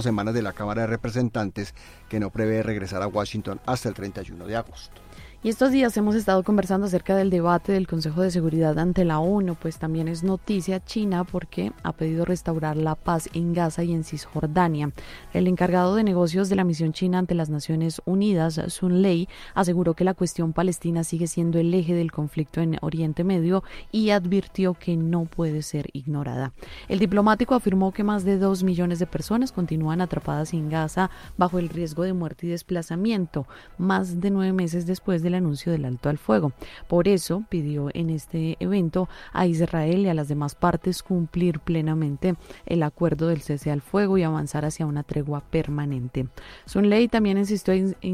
semanas de la Cámara de Representantes, que no prevé regresar a Washington hasta el 31 de agosto. Y estos días hemos estado conversando acerca del debate del Consejo de Seguridad ante la ONU, pues también es noticia China porque ha pedido restaurar la paz en Gaza y en Cisjordania. El encargado de negocios de la misión china ante las Naciones Unidas, Sun Lei, aseguró que la cuestión palestina sigue siendo el eje del conflicto en Oriente Medio y advirtió que no puede ser ignorada. El diplomático afirmó que más de 2 millones de personas continúan atrapadas en Gaza bajo el riesgo de muerte y desplazamiento, más de 9 meses después del anuncio del alto al fuego. Por eso pidió en este evento a Israel y a las demás partes cumplir plenamente el acuerdo del cese al fuego y avanzar hacia una tregua permanente. Sun Lei también insistió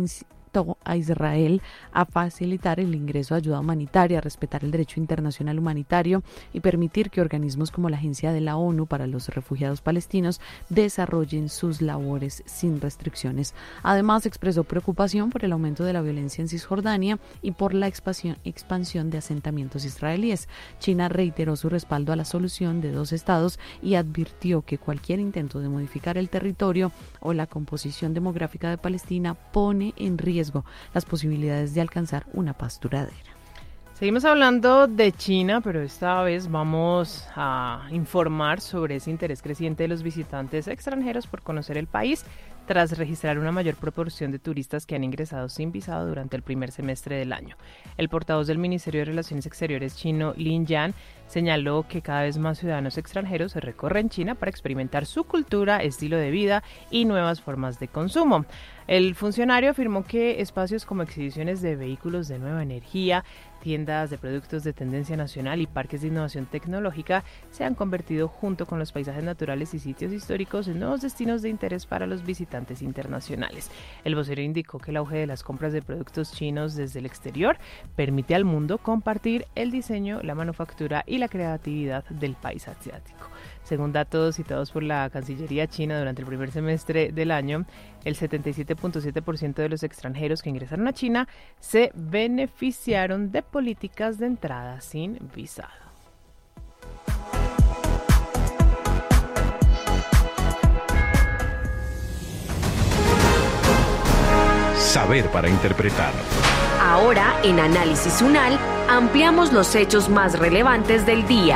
a Israel a facilitar el ingreso de ayuda humanitaria, a respetar el derecho internacional humanitario y permitir que organismos como la Agencia de la ONU para los Refugiados Palestinos desarrollen sus labores sin restricciones. Además, expresó preocupación por el aumento de la violencia en Cisjordania y por la expansión de asentamientos israelíes. China reiteró su respaldo a la solución de 2 estados y advirtió que cualquier intento de modificar el territorio o la composición demográfica de Palestina pone en riesgo las posibilidades de alcanzar una paz duradera. Seguimos hablando de China, pero esta vez vamos a informar sobre ese interés creciente de los visitantes extranjeros por conocer el país tras registrar una mayor proporción de turistas que han ingresado sin visado durante el primer semestre del año. El portavoz del Ministerio de Relaciones Exteriores chino, Lin Yan, señaló que cada vez más ciudadanos extranjeros se recorren China para experimentar su cultura, estilo de vida y nuevas formas de consumo. El funcionario afirmó que espacios como exhibiciones de vehículos de nueva energía, tiendas de productos de tendencia nacional y parques de innovación tecnológica se han convertido, junto con los paisajes naturales y sitios históricos, en nuevos destinos de interés para los visitantes internacionales. El vocero indicó que el auge de las compras de productos chinos desde el exterior permite al mundo compartir el diseño, la manufactura y la creatividad del país asiático. Según datos citados por la Cancillería china durante el primer semestre del año, el 77.7% de los extranjeros que ingresaron a China se beneficiaron de políticas de entrada sin visado. Saber para interpretar. Ahora, en Análisis UNAL, ampliamos los hechos más relevantes del día.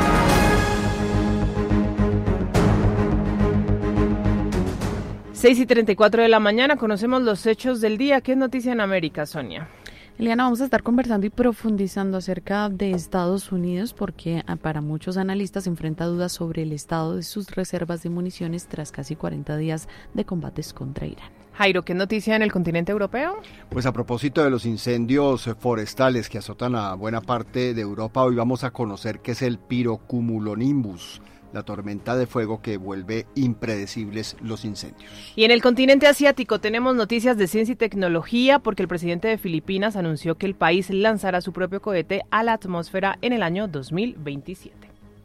6:34 de la mañana, conocemos los hechos del día. ¿Qué es noticia en América, Sonia? Eliana, vamos a estar conversando y profundizando acerca de Estados Unidos porque para muchos analistas enfrenta dudas sobre el estado de sus reservas de municiones tras casi 40 días de combates contra Irán. Jairo, ¿qué noticia en el continente europeo? Pues a propósito de los incendios forestales que azotan a buena parte de Europa, hoy vamos a conocer qué es el pirocumulonimbus, la tormenta de fuego que vuelve impredecibles los incendios. Y en el continente asiático tenemos noticias de ciencia y tecnología porque el presidente de Filipinas anunció que el país lanzará su propio cohete a la atmósfera en el año 2027.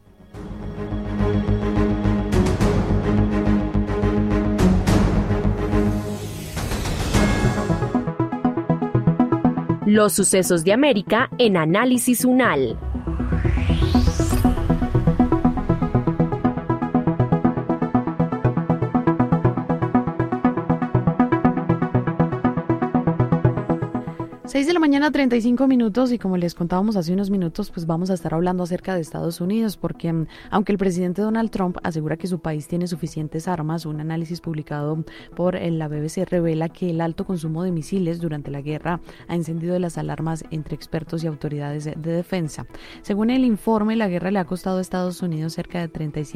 Los sucesos de América en Análisis UNAL. Seis de la mañana, 35 minutos, y como les contábamos hace unos minutos, pues vamos a estar hablando acerca de Estados Unidos, porque aunque el presidente Donald Trump asegura que su país tiene suficientes armas, un análisis publicado por la BBC revela que el alto consumo de misiles durante la guerra ha encendido las alarmas entre expertos y autoridades de defensa. Según el informe, la guerra le ha costado a Estados Unidos cerca de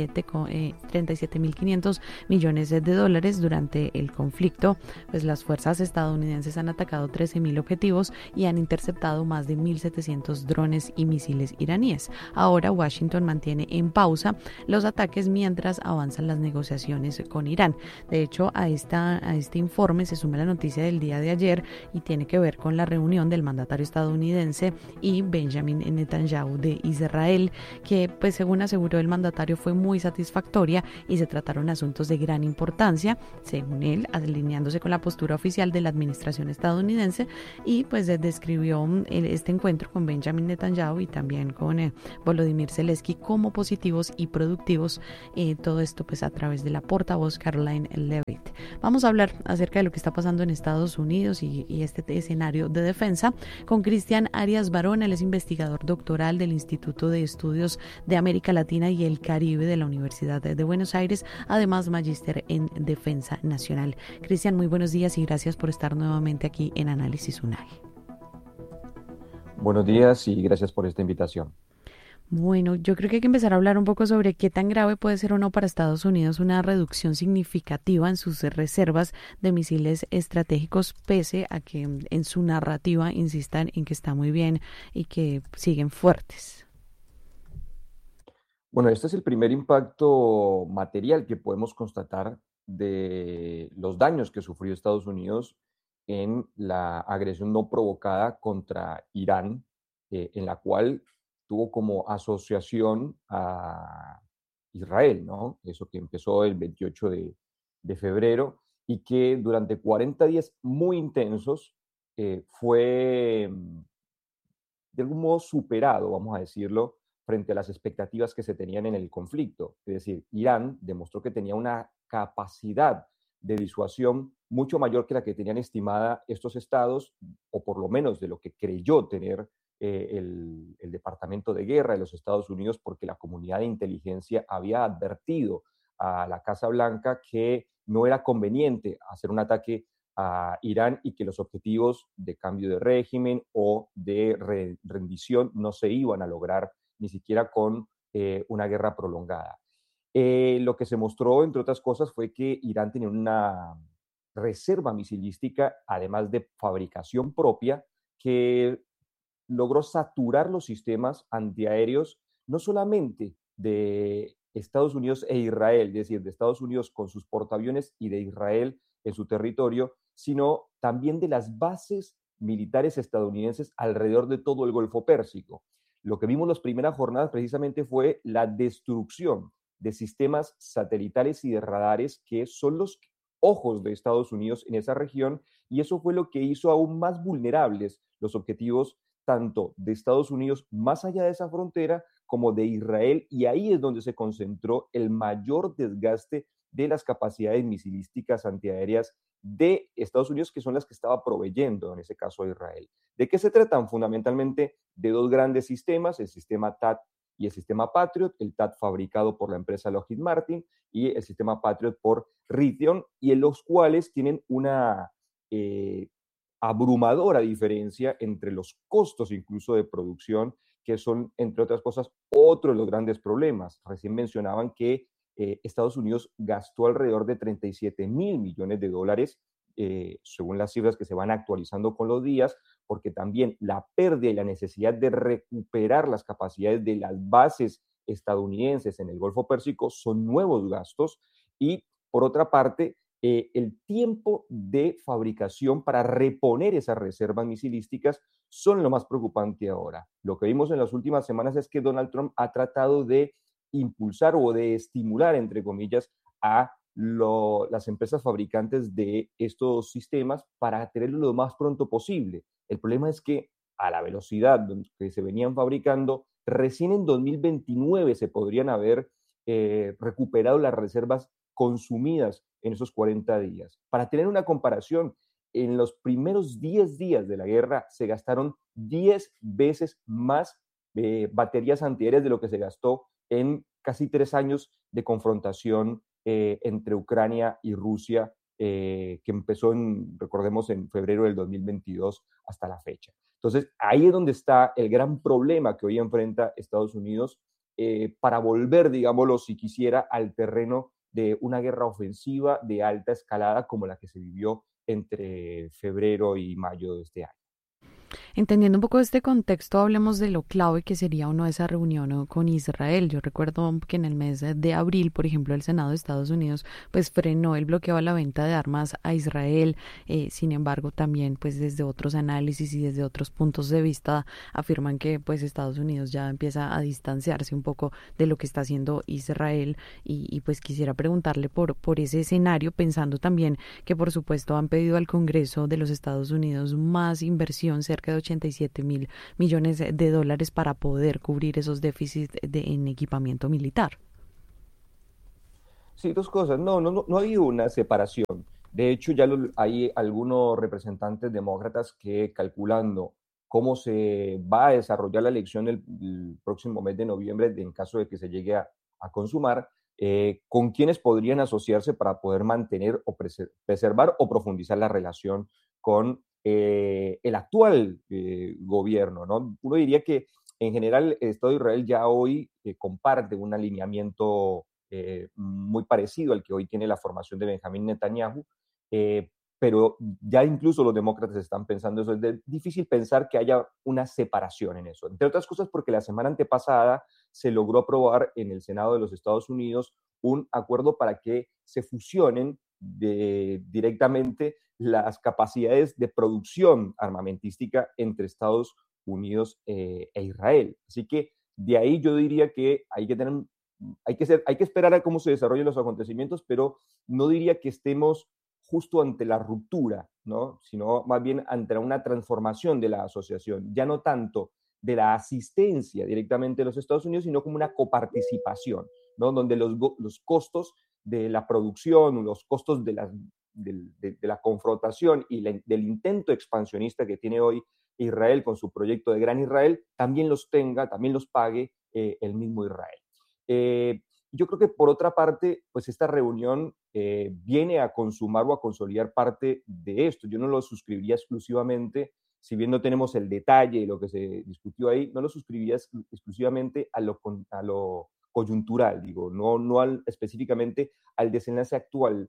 37.500 millones de dólares durante el conflicto, pues las fuerzas estadounidenses han atacado 13.000 objetivos y han interceptado más de 1.700 drones y misiles iraníes. Ahora Washington mantiene en pausa los ataques mientras avanzan las negociaciones con Irán. De hecho, a este informe se suma la noticia del día de ayer y tiene que ver con la reunión del mandatario estadounidense y Benjamin Netanyahu de Israel, que pues según aseguró el mandatario fue muy satisfactoria y se trataron asuntos de gran importancia, según él, alineándose con la postura oficial de la administración estadounidense y pues pues describió este encuentro con Benjamin Netanyahu y también con Volodymyr Zelensky como positivos y productivos. Todo esto pues a través de la portavoz Caroline Levitt. Vamos a hablar acerca de lo que está pasando en Estados Unidos y este escenario de defensa con Cristian Arias Barón. Él es investigador doctoral del Instituto de Estudios de América Latina y el Caribe de la Universidad de Buenos Aires, además magíster en Defensa Nacional. Cristian, muy buenos días y gracias por estar nuevamente aquí en Análisis UNAL. Buenos días y gracias por esta invitación. Bueno, yo creo que hay que empezar a hablar un poco sobre qué tan grave puede ser o no para Estados Unidos una reducción significativa en sus reservas de misiles estratégicos, pese a que en su narrativa insistan en que está muy bien y que siguen fuertes. Bueno, este es el primer impacto material que podemos constatar de los daños que sufrió Estados Unidos en la agresión no provocada contra Irán, en la cual tuvo como asociación a Israel, ¿no? Eso que empezó el 28 de febrero y que durante 40 días muy intensos fue de algún modo superado, vamos a decirlo, frente a las expectativas que se tenían en el conflicto. Es decir, Irán demostró que tenía una capacidad de disuasión mucho mayor que la que tenían estimada estos estados, o por lo menos de lo que creyó tener el Departamento de Guerra de los Estados Unidos, porque la comunidad de inteligencia había advertido a la Casa Blanca que no era conveniente hacer un ataque a Irán y que los objetivos de cambio de régimen o de rendición no se iban a lograr ni siquiera con una guerra prolongada. Lo que se mostró, entre otras cosas, fue que Irán tenía una reserva misilística, además de fabricación propia, que logró saturar los sistemas antiaéreos, no solamente de Estados Unidos e Israel, es decir, de Estados Unidos con sus portaaviones y de Israel en su territorio, sino también de las bases militares estadounidenses alrededor de todo el Golfo Pérsico. Lo que vimos las primeras jornadas precisamente fue la destrucción de sistemas satelitales y de radares que son los ojos de Estados Unidos en esa región, y eso fue lo que hizo aún más vulnerables los objetivos tanto de Estados Unidos más allá de esa frontera como de Israel, y ahí es donde se concentró el mayor desgaste de las capacidades misilísticas antiaéreas de Estados Unidos, que son las que estaba proveyendo en ese caso a Israel. ¿De qué se tratan? Fundamentalmente de dos grandes sistemas, el sistema THAAD y el sistema Patriot, el THAAD fabricado por la empresa Lockheed Martin y el sistema Patriot por Raytheon, y en los cuales tienen una abrumadora diferencia entre los costos incluso de producción, que son, entre otras cosas, otro de los grandes problemas. Recién mencionaban que Estados Unidos gastó alrededor de 37.000 millones de dólares, según las cifras que se van actualizando con los días, porque también la pérdida y la necesidad de recuperar las capacidades de las bases estadounidenses en el Golfo Pérsico son nuevos gastos, y por otra parte, el tiempo de fabricación para reponer esas reservas misilísticas son lo más preocupante ahora. Lo que vimos en las últimas semanas es que Donald Trump ha tratado de impulsar o de estimular, entre comillas, a las empresas fabricantes de estos sistemas para tenerlo lo más pronto posible. El problema es que a la velocidad que se venían fabricando, recién en 2029 se podrían haber recuperado las reservas consumidas en esos 40 días. Para tener una comparación, en los primeros 10 días de la guerra se gastaron 10 veces más baterías antiaéreas de lo que se gastó en casi 3 años de confrontación entre Ucrania y Rusia, que empezó, recordemos, en febrero del 2022 hasta la fecha. Entonces, ahí es donde está el gran problema que hoy enfrenta Estados Unidos para volver, digámoslo, si quisiera, al terreno de una guerra ofensiva de alta escalada como la que se vivió entre febrero y mayo de este año. Entendiendo un poco este contexto, hablemos de lo clave que sería uno de esa reunión con Israel. Yo recuerdo que en el mes de abril, por ejemplo, el Senado de Estados Unidos pues frenó el bloqueo a la venta de armas a Israel. Sin embargo, también pues desde otros análisis y desde otros puntos de vista afirman que pues Estados Unidos ya empieza a distanciarse un poco de lo que está haciendo Israel y pues quisiera preguntarle por ese escenario, pensando también que por supuesto han pedido al Congreso de los Estados Unidos más inversión, cerca de 87.000 millones de dólares para poder cubrir esos déficits en equipamiento militar. Sí, dos cosas. No ha habido una separación. De hecho, hay algunos representantes demócratas que, calculando cómo se va a desarrollar la elección el próximo mes de noviembre, en caso de que se llegue a consumar, con quienes podrían asociarse para poder mantener o preservar o profundizar la relación con el actual gobierno, ¿no? Uno diría que en general el Estado de Israel ya hoy comparte un alineamiento muy parecido al que hoy tiene la formación de Benjamín Netanyahu, pero ya incluso los demócratas están pensando eso. Es difícil pensar que haya una separación en eso, entre otras cosas porque la semana antepasada se logró aprobar en el Senado de los Estados Unidos un acuerdo para que se fusionen directamente las capacidades de producción armamentística entre Estados Unidos e Israel. Así que de ahí yo diría que hay que esperar a cómo se desarrollen los acontecimientos, pero no diría que estemos justo ante la ruptura, ¿no? Sino más bien ante una transformación de la asociación, ya no tanto de la asistencia directamente de los Estados Unidos, sino como una coparticipación, ¿no? Donde los costos de la producción, los costos de la confrontación y del intento expansionista que tiene hoy Israel con su proyecto de Gran Israel, también los pague el mismo Israel. Yo creo que por otra parte, pues esta reunión viene a consumar o a consolidar parte de esto. Yo no lo suscribiría exclusivamente, si bien no tenemos el detalle de lo que se discutió ahí, no lo suscribiría exclusivamente a lo coyuntural, digo, no específicamente al desenlace actual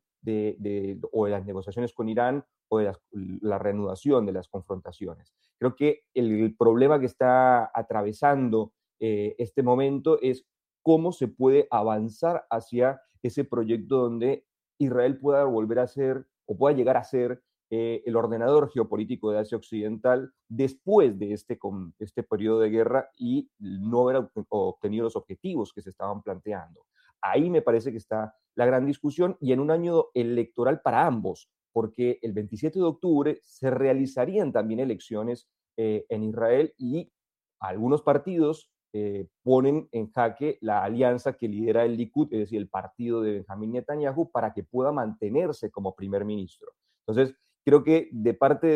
o de las negociaciones con Irán o de la reanudación de las confrontaciones. Creo que el problema que está atravesando este momento es cómo se puede avanzar hacia ese proyecto donde Israel pueda volver a ser o pueda llegar a ser el ordenador geopolítico de Asia Occidental después de este periodo de guerra y no haber obtenido los objetivos que se estaban planteando. Ahí me parece que está la gran discusión y en un año electoral para ambos, porque el 27 de octubre se realizarían también elecciones en Israel y algunos partidos ponen en jaque la alianza que lidera el Likud, es decir, el partido de Benjamín Netanyahu, para que pueda mantenerse como primer ministro. Entonces, creo que parte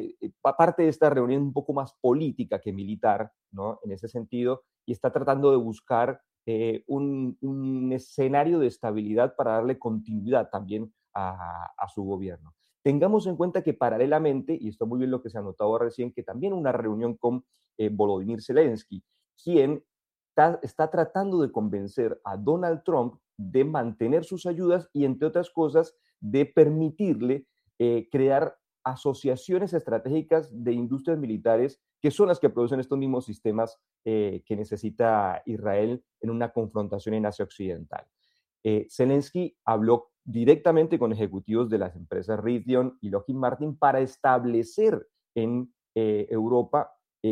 de esta reunión es un poco más política que militar, ¿no? En ese sentido, y está tratando de buscar un escenario de estabilidad para darle continuidad también a su gobierno. Tengamos en cuenta que paralelamente, y está muy bien lo que se ha notado recién, que también una reunión con Volodymyr Zelensky, quien está tratando de convencer a Donald Trump de mantener sus ayudas y, entre otras cosas, de permitirle crear asociaciones estratégicas de industrias militares que son las que producen estos mismos sistemas que necesita Israel en una confrontación en Asia Occidental. Zelensky habló directamente con ejecutivos de las empresas Raytheon y Lockheed Martin para establecer en Europa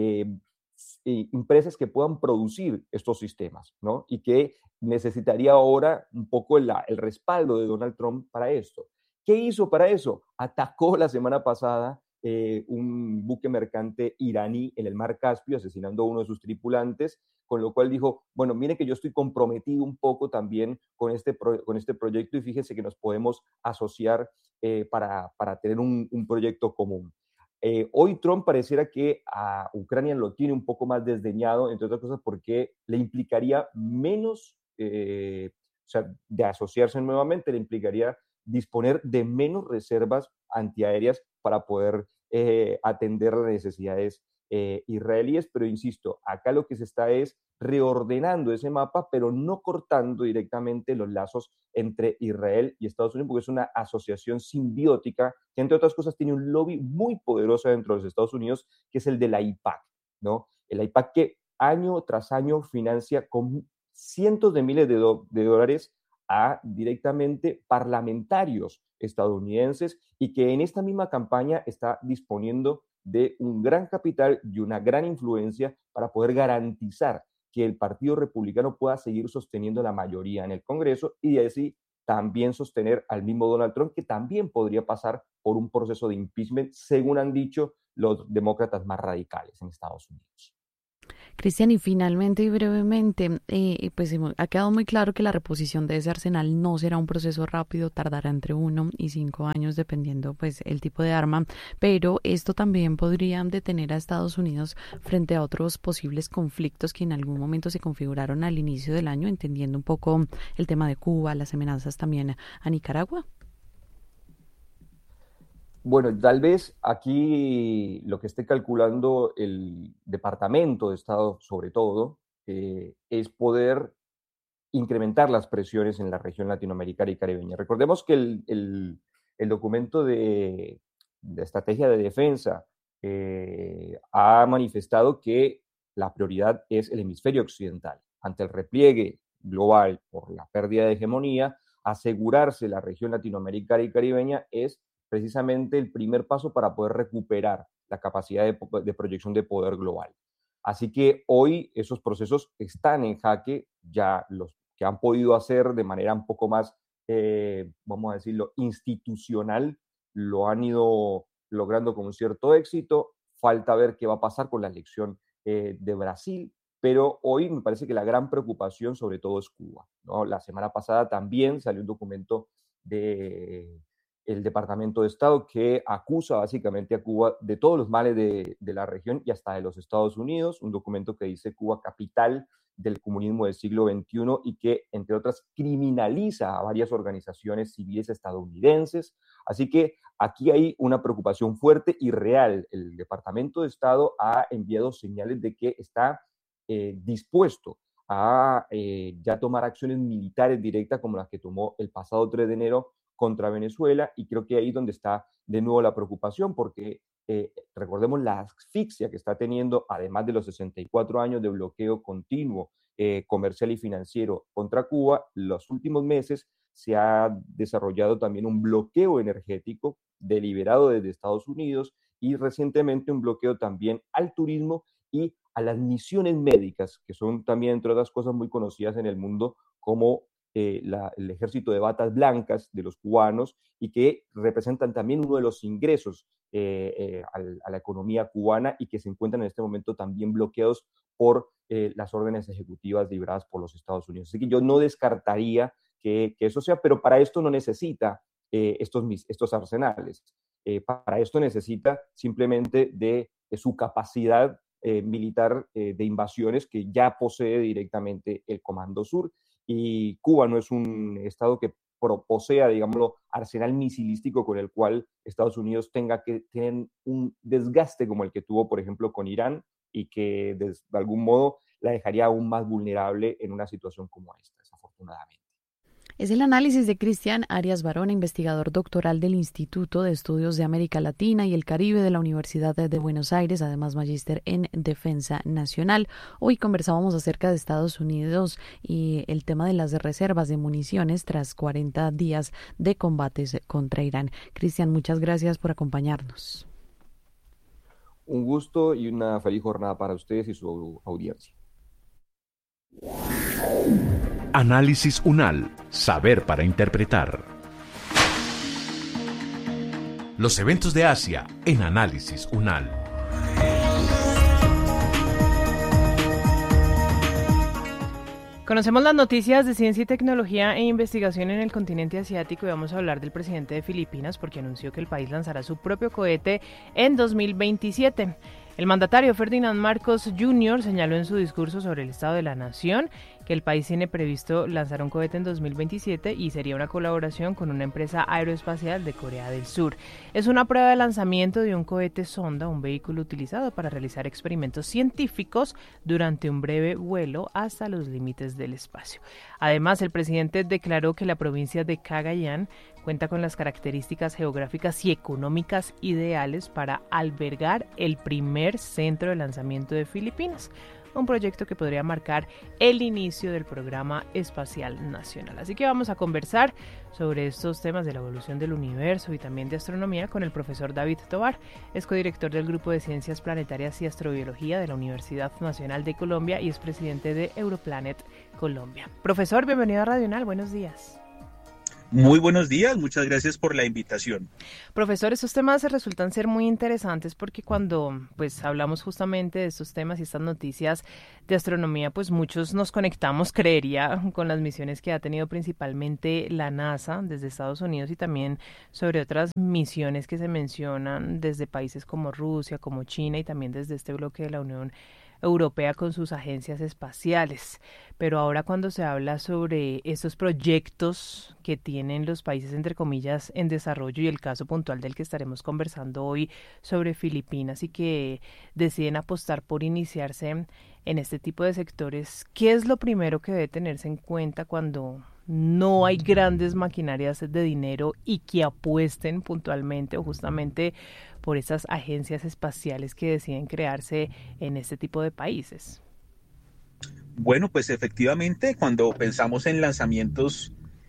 empresas que puedan producir estos sistemas, ¿no? Y que necesitaría ahora un poco el respaldo de Donald Trump para esto. ¿Qué hizo para eso? Atacó la semana pasada un buque mercante iraní en el mar Caspio, asesinando a uno de sus tripulantes, con lo cual dijo, bueno, mire que yo estoy comprometido un poco también con este proyecto y fíjense que nos podemos asociar para tener un proyecto común. Hoy Trump pareciera que a Ucrania lo tiene un poco más desdeñado, entre otras cosas porque le implicaría menos, o sea, de asociarse nuevamente, le implicaría disponer de menos reservas antiaéreas para poder atender las necesidades israelíes, pero insisto, acá lo que se está es reordenando ese mapa, pero no cortando directamente los lazos entre Israel y Estados Unidos, porque es una asociación simbiótica que, entre otras cosas, tiene un lobby muy poderoso dentro de los Estados Unidos, que es el de la AIPAC, ¿no? El AIPAC que año tras año financia con cientos de miles de dólares a directamente parlamentarios estadounidenses y que en esta misma campaña está disponiendo de un gran capital y una gran influencia para poder garantizar que el Partido Republicano pueda seguir sosteniendo la mayoría en el Congreso y así también sostener al mismo Donald Trump, que también podría pasar por un proceso de impeachment, según han dicho los demócratas más radicales en Estados Unidos. Cristian, y finalmente y brevemente, pues ha quedado muy claro que la reposición de ese arsenal no será un proceso rápido, tardará entre 1 y 5 años dependiendo pues el tipo de arma, pero esto también podría detener a Estados Unidos frente a otros posibles conflictos que en algún momento se configuraron al inicio del año, entendiendo un poco el tema de Cuba, las amenazas también a Nicaragua. Bueno, tal vez aquí lo que esté calculando el Departamento de Estado, sobre todo, es poder incrementar las presiones en la región latinoamericana y caribeña. Recordemos que el documento de estrategia de defensa ha manifestado que la prioridad es el hemisferio occidental. Ante el repliegue global por la pérdida de hegemonía, asegurarse la región latinoamericana y caribeña es precisamente el primer paso para poder recuperar la capacidad de proyección de poder global. Así que hoy esos procesos están en jaque, ya los que han podido hacer de manera un poco más, vamos a decirlo, institucional, lo han ido logrando con un cierto éxito. Falta ver qué va a pasar con la elección de Brasil, pero hoy me parece que la gran preocupación sobre todo es Cuba, ¿no? La semana pasada también salió un documento del Departamento de Estado que acusa básicamente a Cuba de todos los males de la región y hasta de los Estados Unidos, un documento que dice Cuba capital del comunismo del siglo XXI y que, entre otras, criminaliza a varias organizaciones civiles estadounidenses. Así que aquí hay una preocupación fuerte y real. El Departamento de Estado ha enviado señales de que está dispuesto a ya tomar acciones militares directas como las que tomó el pasado 3 de enero contra Venezuela, y creo que ahí es donde está de nuevo la preocupación, porque recordemos la asfixia que está teniendo, además de los 64 años de bloqueo continuo comercial y financiero contra Cuba. Los últimos meses se ha desarrollado también un bloqueo energético deliberado desde Estados Unidos y recientemente un bloqueo también al turismo y a las misiones médicas, que son también, entre otras cosas, muy conocidas en el mundo como el ejército de batas blancas de los cubanos y que representan también uno de los ingresos a la economía cubana y que se encuentran en este momento también bloqueados por las órdenes ejecutivas libradas por los Estados Unidos. Así que yo no descartaría que eso sea, pero para esto no necesita estos arsenales. Para esto necesita simplemente de su capacidad militar de invasiones que ya posee directamente el Comando Sur. Y Cuba no es un estado que posea, digámoslo, arsenal misilístico con el cual Estados Unidos tenga que tener un desgaste como el que tuvo, por ejemplo, con Irán y que de algún modo la dejaría aún más vulnerable en una situación como esta, desafortunadamente. Es el análisis de Cristian Arias Barona, investigador doctoral del Instituto de Estudios de América Latina y el Caribe de la Universidad de Buenos Aires, además magíster en Defensa Nacional. Hoy conversábamos acerca de Estados Unidos y el tema de las reservas de municiones tras 40 días de combates contra Irán. Cristian, muchas gracias por acompañarnos. Un gusto y una feliz jornada para ustedes y su audiencia. Análisis UNAL, saber para interpretar. Los eventos de Asia en Análisis UNAL. Conocemos las noticias de ciencia y tecnología e investigación en el continente asiático y vamos a hablar del presidente de Filipinas porque anunció que el país lanzará su propio cohete en 2027. El mandatario Ferdinand Marcos Jr. señaló en su discurso sobre el estado de la nación que el país tiene previsto lanzar un cohete en 2027 y sería una colaboración con una empresa aeroespacial de Corea del Sur. Es una prueba de lanzamiento de un cohete sonda, un vehículo utilizado para realizar experimentos científicos durante un breve vuelo hasta los límites del espacio. Además, el presidente declaró que la provincia de Cagayán cuenta con las características geográficas y económicas ideales para albergar el primer centro de lanzamiento de Filipinas, un proyecto que podría marcar el inicio del programa espacial nacional. Así que vamos a conversar sobre estos temas de la evolución del universo y también de astronomía con el profesor David Tovar, es codirector del Grupo de Ciencias Planetarias y Astrobiología de la Universidad Nacional de Colombia y es presidente de Europlanet Colombia. Profesor, bienvenido a Radional, buenos días. Muy buenos días, muchas gracias por la invitación. Profesor, estos temas resultan ser muy interesantes porque cuando hablamos justamente de estos temas y estas noticias de astronomía, pues muchos nos conectamos, creería, con las misiones que ha tenido principalmente la NASA desde Estados Unidos y también sobre otras misiones que se mencionan desde países como Rusia, como China y también desde este bloque de la Unión Europea con sus agencias espaciales. Pero ahora cuando se habla sobre estos proyectos que tienen los países, entre comillas, en desarrollo y el caso puntual del que estaremos conversando hoy sobre Filipinas y que deciden apostar por iniciarse en este tipo de sectores, ¿qué es lo primero que debe tenerse en cuenta cuando no hay grandes maquinarias de dinero y que apuesten puntualmente o justamente por esas agencias espaciales que deciden crearse en este tipo de países? Bueno, pues efectivamente, cuando pensamos en lanzamientos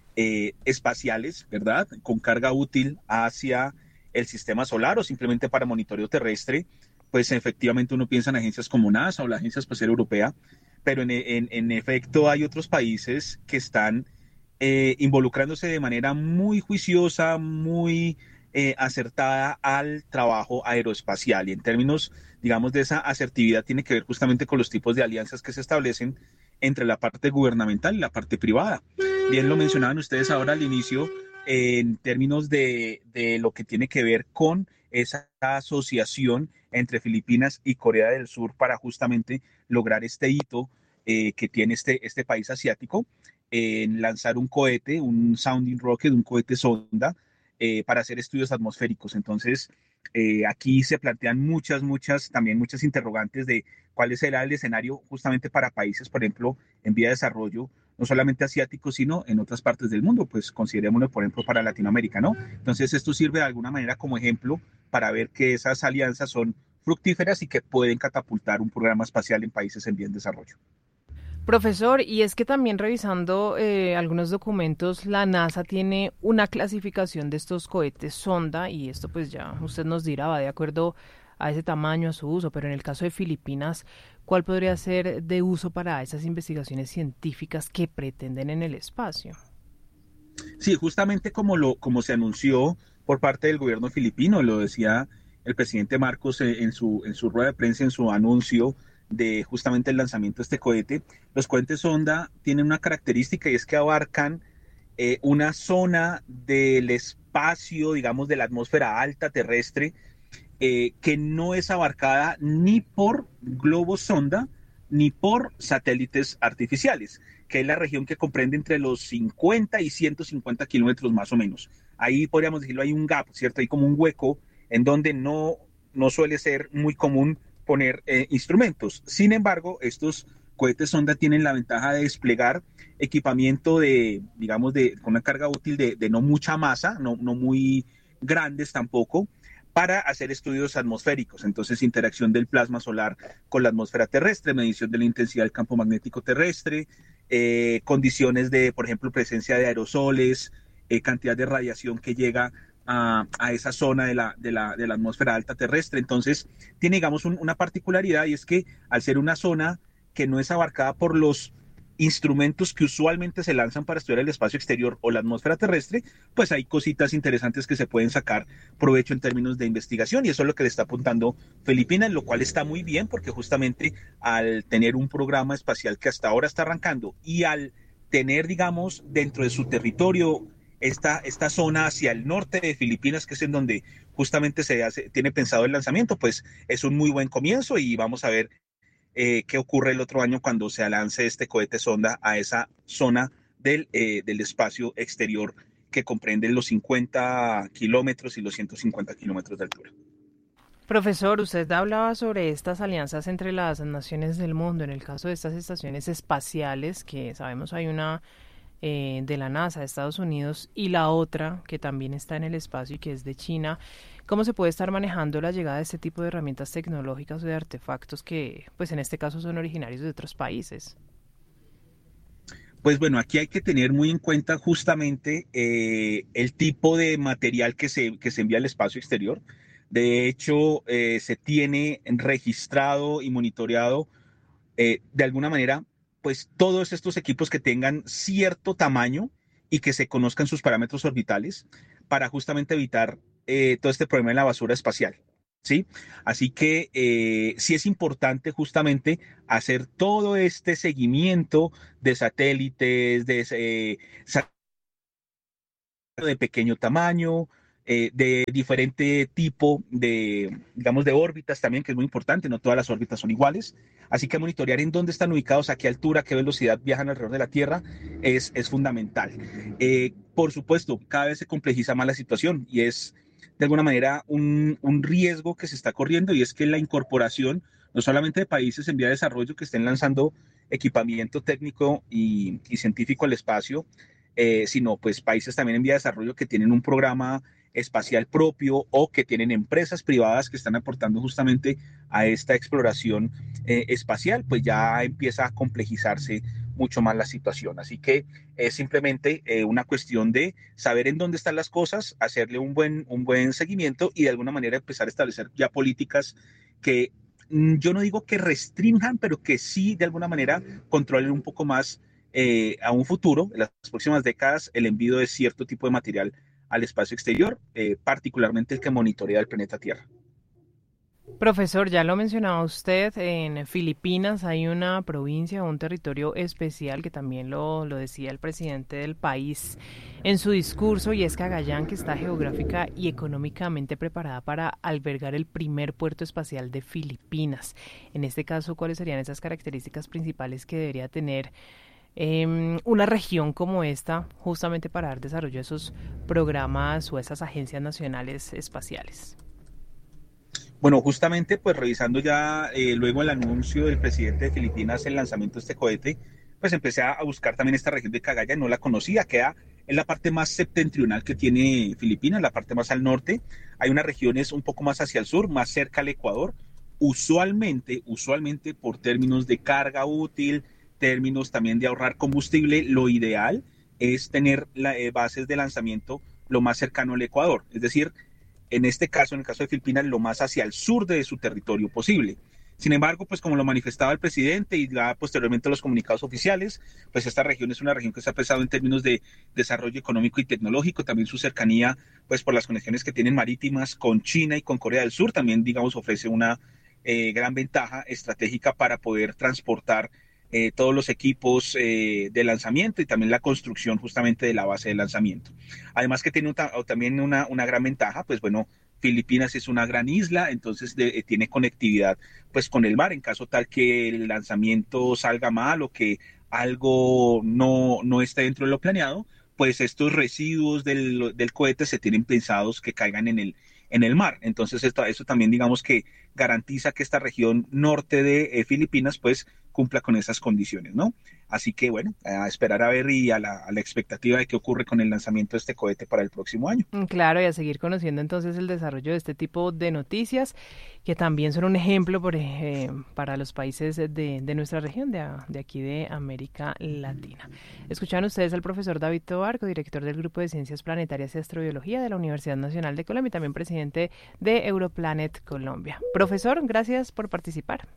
espaciales, ¿verdad? Con carga útil hacia el sistema solar o simplemente para monitoreo terrestre, pues efectivamente uno piensa en agencias como NASA o la Agencia Espacial Europea, pero en efecto hay otros países que están involucrándose de manera muy juiciosa, muy acertada al trabajo aeroespacial. Y en términos, digamos, de esa asertividad tiene que ver justamente con los tipos de alianzas que se establecen entre la parte gubernamental y la parte privada. Bien lo mencionaban ustedes ahora al inicio, en términos de lo que tiene que ver con esa asociación entre Filipinas y Corea del Sur para justamente lograr este hito que tiene este país asiático en lanzar un cohete, un sounding rocket, un cohete sonda, para hacer estudios atmosféricos. Entonces, aquí se plantean muchas interrogantes de cuál será el escenario justamente para países, por ejemplo, en vía de desarrollo, no solamente asiáticos, sino en otras partes del mundo, pues considerémoslo, por ejemplo, para Latinoamérica, ¿no? Entonces, esto sirve de alguna manera como ejemplo para ver que esas alianzas son fructíferas y que pueden catapultar un programa espacial en países en vía de desarrollo. Profesor, y es que también revisando algunos documentos, la NASA tiene una clasificación de estos cohetes sonda y esto pues ya usted nos dirá, va de acuerdo a ese tamaño, a su uso, pero en el caso de Filipinas, ¿cuál podría ser de uso para esas investigaciones científicas que pretenden en el espacio? Sí, justamente como se anunció por parte del gobierno filipino, lo decía el presidente Marcos en su rueda de prensa, en su anuncio de justamente el lanzamiento de este cohete. Los cohetes sonda tienen una característica y es que abarcan una zona del espacio, digamos, de la atmósfera alta terrestre, que no es abarcada ni por globos sonda ni por satélites artificiales, que es la región que comprende entre los 50 y 150 kilómetros más o menos. Ahí podríamos decirlo, hay un gap, ¿cierto? Hay como un hueco en donde no suele ser muy común poner instrumentos. Sin embargo, estos cohetes sonda tienen la ventaja de desplegar equipamiento con una carga útil de no mucha masa, no muy grandes tampoco, para hacer estudios atmosféricos. Entonces, interacción del plasma solar con la atmósfera terrestre, medición de la intensidad del campo magnético terrestre, condiciones de, por ejemplo, presencia de aerosoles, cantidad de radiación que llega a esa zona de la atmósfera alta terrestre. Entonces, tiene, digamos, una particularidad y es que al ser una zona que no es abarcada por los instrumentos que usualmente se lanzan para estudiar el espacio exterior o la atmósfera terrestre, pues hay cositas interesantes que se pueden sacar provecho en términos de investigación y eso es lo que le está apuntando Filipinas, lo cual está muy bien porque justamente al tener un programa espacial que hasta ahora está arrancando y al tener, digamos, dentro de su territorio esta zona hacia el norte de Filipinas, que es en donde justamente tiene pensado el lanzamiento, pues es un muy buen comienzo y vamos a ver qué ocurre el otro año cuando se lance este cohete sonda a esa zona del espacio exterior que comprende los 50 kilómetros y los 150 kilómetros de altura. Profesor, usted hablaba sobre estas alianzas entre las naciones del mundo. En el caso de estas estaciones espaciales, que sabemos hay una de la NASA de Estados Unidos y la otra que también está en el espacio y que es de China, ¿cómo se puede estar manejando la llegada de este tipo de herramientas tecnológicas o de artefactos que, pues en este caso, son originarios de otros países? Pues bueno, aquí hay que tener muy en cuenta justamente el tipo de material que se envía al espacio exterior. De hecho, se tiene registrado y monitoreado de alguna manera, pues todos estos equipos que tengan cierto tamaño y que se conozcan sus parámetros orbitales para justamente evitar todo este problema de la basura espacial, ¿sí? Así que sí es importante justamente hacer todo este seguimiento de satélites, de pequeño tamaño, de diferente tipo de, digamos, de órbitas también, que es muy importante, no todas las órbitas son iguales, así que monitorear en dónde están ubicados, a qué altura, a qué velocidad viajan alrededor de la Tierra es fundamental. Por supuesto, cada vez se complejiza más la situación y es de alguna manera un riesgo que se está corriendo, y es que la incorporación no solamente de países en vía de desarrollo que estén lanzando equipamiento técnico y científico al espacio, sino pues países también en vía de desarrollo que tienen un programa espacial propio o que tienen empresas privadas que están aportando justamente a esta exploración espacial, pues ya empieza a complejizarse mucho más la situación. Así que es simplemente una cuestión de saber en dónde están las cosas, hacerle un buen seguimiento y de alguna manera empezar a establecer ya políticas que yo no digo que restrinjan, pero que sí de alguna manera controlen un poco más a un futuro, en las próximas décadas, el envío de cierto tipo de material al espacio exterior, particularmente el que monitorea el planeta Tierra. Profesor, ya lo mencionaba usted, en Filipinas hay una provincia o un territorio especial que también lo decía el presidente del país en su discurso, y es Cagayán, que está geográfica y económicamente preparada para albergar el primer puerto espacial de Filipinas. En este caso, ¿cuáles serían esas características principales que debería tener una región como esta justamente para dar desarrollo a esos programas o esas agencias nacionales espaciales? Bueno, justamente pues revisando ya luego el anuncio del presidente de Filipinas, el lanzamiento de este cohete, pues empecé a buscar también esta región de Cagayán, no la conocía, queda en la parte más septentrional que tiene Filipinas, la parte más al norte. Hay unas regiones un poco más hacia el sur, más cerca al Ecuador, usualmente por términos de carga útil, términos también de ahorrar combustible, lo ideal es tener bases de lanzamiento lo más cercano al Ecuador, es decir, en este caso, en el caso de Filipinas, lo más hacia el sur de su territorio posible. Sin embargo, pues como lo manifestaba el presidente y ya posteriormente los comunicados oficiales, pues esta región es una región que se ha pesado en términos de desarrollo económico y tecnológico, también su cercanía, pues por las conexiones que tienen marítimas con China y con Corea del Sur, también digamos ofrece una gran ventaja estratégica para poder transportar todos los equipos de lanzamiento y también la construcción justamente de la base de lanzamiento. Además que tiene también una gran ventaja, pues bueno, Filipinas es una gran isla, entonces tiene conectividad pues con el mar, en caso tal que el lanzamiento salga mal o que algo no esté dentro de lo planeado, pues estos residuos del cohete se tienen pensados que caigan en el mar. Entonces eso también digamos que garantiza que esta región norte de Filipinas pues cumpla con esas condiciones, ¿no? Así que bueno, a esperar a ver y a la expectativa de qué ocurre con el lanzamiento de este cohete para el próximo año. Claro, y a seguir conociendo entonces el desarrollo de este tipo de noticias, que también son un ejemplo para los países de nuestra región, de aquí de América Latina. Escucharon ustedes al profesor David Tovar, director del Grupo de Ciencias Planetarias y Astrobiología de la Universidad Nacional de Colombia y también presidente de Europlanet Colombia. Profesor, gracias por participar.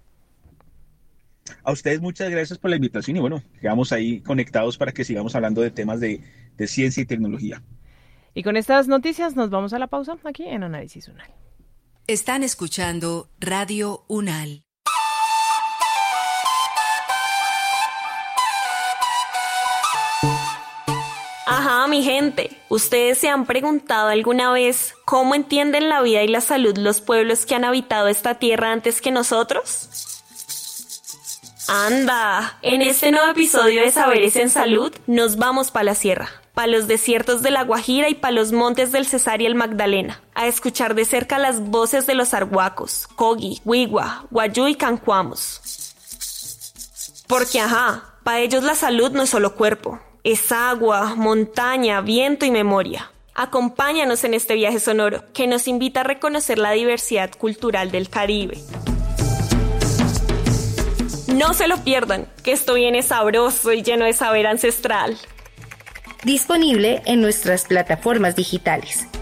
A ustedes muchas gracias por la invitación y bueno, quedamos ahí conectados para que sigamos hablando de temas de ciencia y tecnología. Y con estas noticias nos vamos a la pausa aquí en Análisis UNAL. Están escuchando Radio UNAL. Ajá, mi gente, ¿ustedes se han preguntado alguna vez cómo entienden la vida y la salud los pueblos que han habitado esta tierra antes que nosotros? Anda, en este nuevo episodio de Saberes en Salud nos vamos para la sierra, para los desiertos de La Guajira y para los montes del Cesar y el Magdalena, a escuchar de cerca las voces de los arhuacos, Cogi, Huigua, Guayú y Cancuamos. Porque para ellos la salud no es solo cuerpo, es agua, montaña, viento y memoria. Acompáñanos en este viaje sonoro que nos invita a reconocer la diversidad cultural del Caribe. No se lo pierdan, que esto viene sabroso y lleno de saber ancestral. Disponible en nuestras plataformas digitales.